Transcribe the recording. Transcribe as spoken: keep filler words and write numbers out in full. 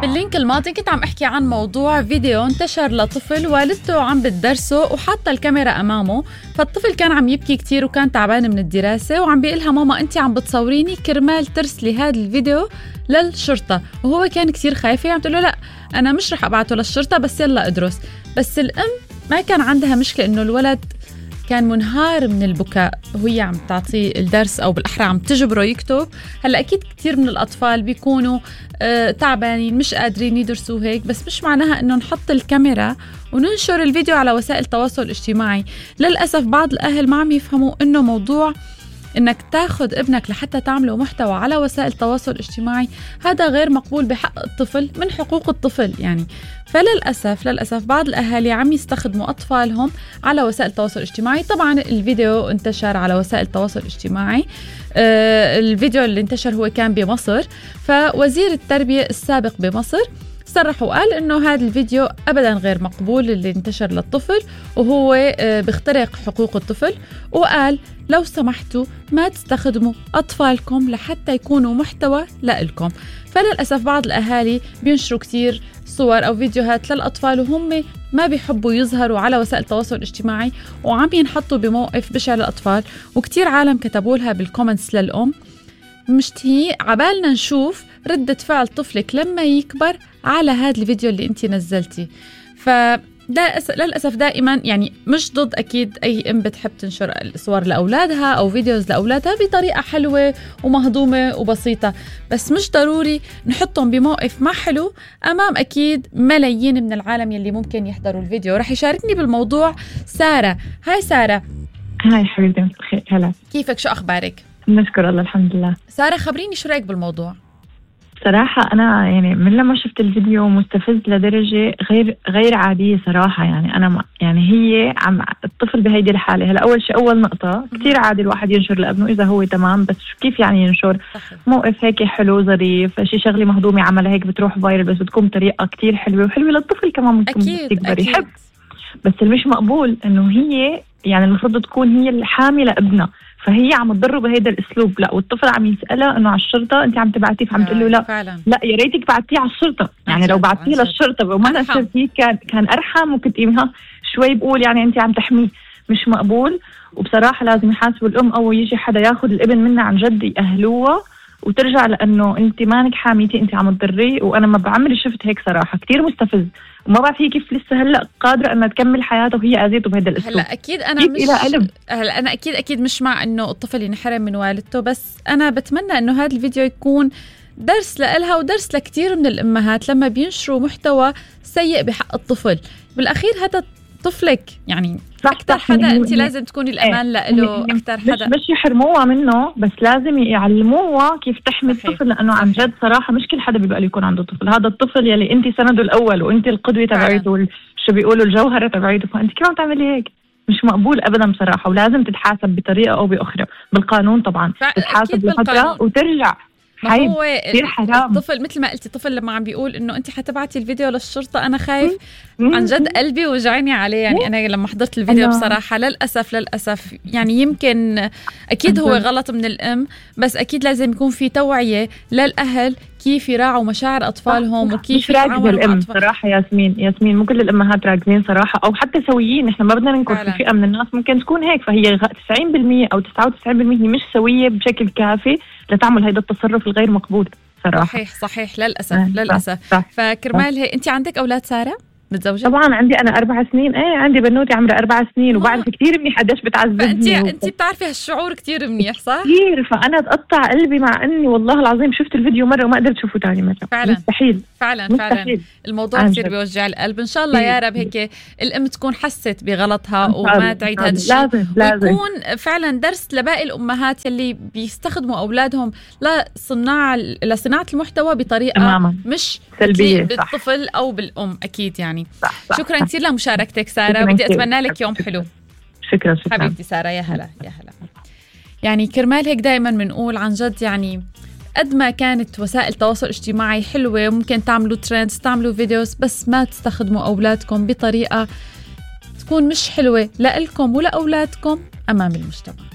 باللينك الماضي كنت عم احكي عن موضوع فيديو انتشر لطفل والدته عم بتدرسه وحاطه الكاميرا امامه، فالطفل كان عم يبكي كتير وكان تعبان من الدراسه وعم بيقلها ماما انت عم بتصوريني كرمال ترسلي هذا الفيديو للشرطه، وهو كان كتير خايفه عم تقول له لا انا مش رح ابعته للشرطه بس يلا ادرس. بس الام ما كان عندها مشكله انه الولد كان منهار من البكاء وهي عم تعطيه الدرس أو بالأحرى عم تجبره يكتب. هلأ أكيد كتير من الأطفال بيكونوا آه تعبانين مش قادرين يدرسوا هيك، بس مش معناها أنه نحط الكاميرا وننشر الفيديو على وسائل التواصل الاجتماعي. للأسف بعض الأهل ما عم يفهموا أنه موضوع إنك تاخد ابنك لحتى تعمله محتوى على وسائل التواصل الاجتماعي هذا غير مقبول بحق الطفل، من حقوق الطفل يعني. فللأسف للأسف بعض الأهالي عم يستخدموا أطفالهم على وسائل التواصل الاجتماعي. طبعا الفيديو انتشر على وسائل التواصل الاجتماعي، آه الفيديو اللي انتشر هو كان بمصر، فوزير التربية السابق بمصر صرح وقال إنه هذا الفيديو أبداً غير مقبول اللي انتشر للطفل وهو بيخترق حقوق الطفل، وقال لو سمحتوا ما تستخدموا أطفالكم لحتى يكونوا محتوى لإلكم. فللأسف بعض الأهالي بينشروا كتير صور أو فيديوهات للأطفال وهم ما بيحبوا يظهروا على وسائل التواصل الاجتماعي وعم ينحطوا بموقف بشع للأطفال، وكتير عالم كتبوا لها بالكومنتس للأم مشتهي عبالنا نشوف ردة فعل طفلك لما يكبر على هذا الفيديو اللي انتي نزلتي. فده للأسف دائما يعني مش ضد أكيد أي أم بتحب تنشر صور لأولادها أو فيديوز لأولادها بطريقة حلوة ومهضومة وبسيطة، بس مش ضروري نحطهم بموقف ما حلو أمام أكيد ملايين من العالم يلي ممكن يحضروا الفيديو. رح يشاركني بالموضوع سارة. هاي سارة. هاي حبيبتي مساء الخير. هلا كيفك؟ شو أخبارك؟ نشكر الله الحمد لله. سارة خبريني شو رأيك بالموضوع؟ صراحة أنا يعني من لما شفت الفيديو مستفز لدرجة غير غير عادية صراحة. يعني أنا يعني هي عم الطفل بهيدي الحالة. هلا أول شيء أول نقطة كتير عادي الواحد ينشر لابنه إذا هو تمام، بس كيف يعني ينشر صحيح. موقف هيك حلو ظريف، شيء شغلة مهضومة عملها هيك بتروح فايرل، بس بتكون بطريقة كتير حلوة وحلوة للطفل كمان ممكن تكبر يحب. بس المش مقبول إنه هي يعني المفروض تكون هي الحامي لابنها، فهي عم تضره بهيدا الاسلوب. لا والطفل عم يسالها انه على الشرطه انت عم تبعتيه، فعم تقول له لا فعلا. لا يا ريتك بعتيه على الشرطه، يعني لو بعتيه للشرطه وما نشرتيه كان كان ارحم، ممكن تقيمها شوي بقول يعني انت عم تحميه. مش مقبول، وبصراحه لازم يحاسبوا الام او يجي حدا ياخذ الابن منها عن جد يأهلوها وترجع، لانه انت مانك حاميتي، انت عم تضريه. وانا ما بعمري شفت هيك صراحه، كتير مستفز وما بعرف هي كيف لسه هلا قادره انها تكمل حياتها وهي اذيته بهذا الاسلوب. هلا اكيد انا مش هلا انا اكيد اكيد مش مع انه الطفل ينحرم من والدته، بس انا بتمنى انه هذا الفيديو يكون درس لإلها ودرس لكتير من الامهات لما بينشروا محتوى سيء بحق الطفل. بالاخير هذا طفلك يعني أكتر حدا أنت لازم تكوني الأمان له. أكتر حدا مش يحرموها منه، بس لازم يعلموها كيف تحمي الطفل، لأنه عن جد صراحة مش كل حدا بيبقى يكون عنده طفل. هذا الطفل يلي أنت سنده الأول وأنت القدوة تبعيته شو بيقولوا الجوهرة تبعيته، فأنت كيف عم تعملي هيك؟ مش مقبول أبدا بصراحة، ولازم تتحاسب بطريقة أو بأخرى بالقانون طبعا، تتحاسب لفترة وترجع. ما هو الطفل مثل ما قلتي، الطفل لما عم بيقول انه انت حتبعتي الفيديو للشرطه انا خايف، عن جد قلبي وجعني عليه. يعني انا لما حضرت الفيديو بصراحه للاسف للاسف يعني يمكن اكيد هو غلط من الام، بس اكيد لازم يكون في توعيه للاهل كيف يراعوا مشاعر اطفالهم وكيف يراعوا الام. صراحه ياسمين ياسمين مو كل الامهات راكزين صراحه، او حتى سويين. احنا ما بدنا ننكر في فئه من الناس ممكن تكون هيك، فهي تسعين بالمية او تسعة وتسعين بالمية هي مش سويه بشكل كافي لتعمل هيدا التصرف الغير مقبول صراحه. صحيح صحيح للاسف للاسف. فكرمال هي انت عندك اولاد ساره؟ متزوجة؟ طبعا عندي أنا أربع سنين. إيه عندي بنوتي عمرها أربع سنين وبعرف كتير منيح قديش بتعذبني. أنت أنت بتعرفي هالشعور كتير منيح صح؟ كتير. فأنا تقطع قلبي مع إني والله العظيم شفت الفيديو مرة وما قدرت أشوفه تاني مرة. فعلا مستحيل فعلا مستحيل. فعلا الموضوع كتير بيوجع القلب. إن شاء الله يا رب هيك الأم تكون حست بغلطها وما تعيد هذا الشيء، ويكون فعلا درس لباقي الأمهات يلي بيستخدموا أولادهم لصناع لصناعة المحتوى بطريقة أماما. مش سلبية بالطفل أو بالأم أكيد يعني. صح صح. شكرا كثير لمشاركتك سارة، بدي أتمنى لك يوم حلو. شكرا شكرا حبيبتي سارة. يا هلا يا هلا. يعني كرمال هيك دائما بنقول عن جد يعني قد ما كانت وسائل التواصل الاجتماعي حلوة ممكن تعملوا ترندز تعملوا فيديوز، بس ما تستخدموا أولادكم بطريقة تكون مش حلوة لإلكم ولا أولادكم أمام المجتمع.